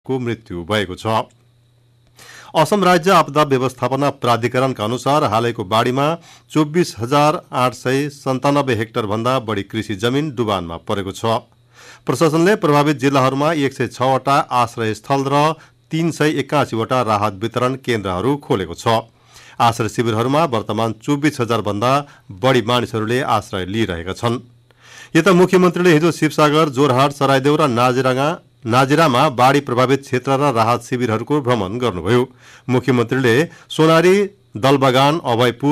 को मृत्यु भएको छ। असम राज्य आपदा व्यवस्थापन प्राधिकरणका अनुसार हालैको बाढीमा 24,897 हेक्टर भन्दा बढी कृषि जमिन डुबानमा परेको छ। प्रशासनले प्रभावित जिल्लाहरूमा 106 वटा आश्रय स्थल र 381 वटा राहत वितरण केन्द्रहरू खोलेको छ। आश्रय शिविरहरूमा वर्तमान 24,000 भन्दा बढी मानिसहरूले आश्रय लिइरहेका छन्। यता मुख्यमन्त्रीले हिजो शिवसागर, जोरहाट, सराइदेउ र नाजिरामा बाढी प्रभावित क्षेत्र र राहत शिविरहरूको भ्रमण गर्नुभयो। मुख्यमन्त्रीले सोनारी, दलबगान, अभयपुर